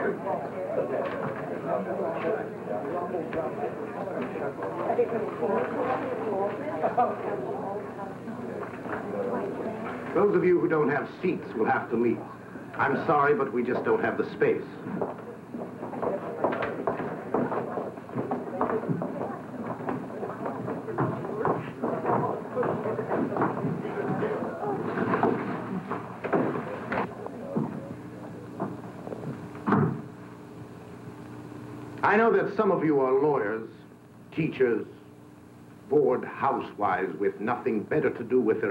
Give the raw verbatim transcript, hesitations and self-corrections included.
Those of you who don't have seats will have to leave. I'm sorry, but we just don't have the space. I know that some of you are lawyers, teachers, bored housewives with nothing better to do with their